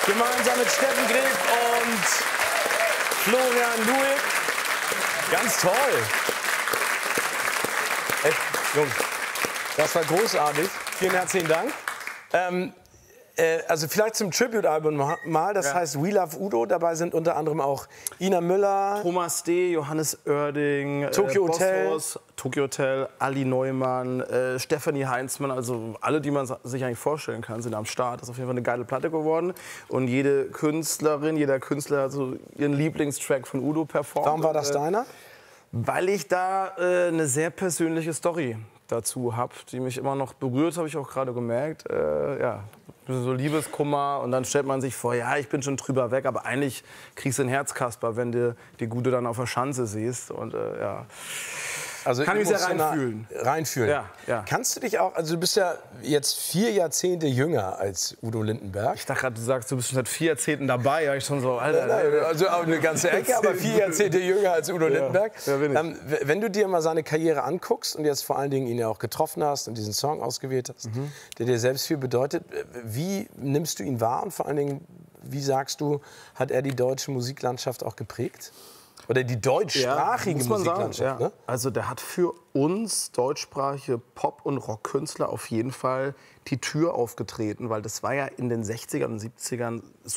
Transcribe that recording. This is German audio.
Gemeinsam mit Steffen Gref und Florian Lueck. Ganz toll. Echt, Jungs, das war großartig. Vielen herzlichen Dank. Also vielleicht zum Tribute-Album mal, das heißt We Love Udo. Dabei sind unter anderem auch Ina Müller, Thomas D., Johannes Oerding, Tokyo Hotel, Tokyo Hotel, Ali Neumann, Stefanie Heinzmann, also alle, die man sich eigentlich vorstellen kann, sind am Start. Das ist auf jeden Fall eine geile Platte geworden. Und jede Künstlerin, jeder Künstler hat so ihren Lieblingstrack von Udo performt. Warum war das deiner? Weil ich da eine sehr persönliche Story dazu habe, die mich immer noch berührt, habe ich auch gerade gemerkt. Ja, so Liebeskummer und dann stellt man sich vor, ja, ich bin schon drüber weg, aber eigentlich kriegst du ein Herzkasper, wenn du die Gute dann auf der Schanze siehst und ja. Also kann ich sehr reinfühlen. Reinfühlen. Ja, ja. Kannst du dich auch, also du bist ja jetzt 4 Jahrzehnte jünger als Udo Lindenberg. Ich dachte gerade, du sagst, du bist schon seit 4 Jahrzehnten dabei. Ja, ich schon so, Alter. Nein, also auch eine ganze Ecke, aber 4 Jahrzehnte jünger als Udo Lindenberg. Ja, bin ich. Wenn du dir mal seine Karriere anguckst und jetzt vor allen Dingen ihn ja auch getroffen hast und diesen Song ausgewählt hast, der dir selbst viel bedeutet, wie nimmst du ihn wahr und vor allen Dingen, wie sagst du, hat er die deutsche Musiklandschaft auch geprägt? Oder die deutschsprachige Musiklandschaft, sagen, ja. Ne? Also der hat für uns deutschsprachige Pop- und Rockkünstler auf jeden Fall die Tür aufgetreten, weil das war ja in den 60ern und 70ern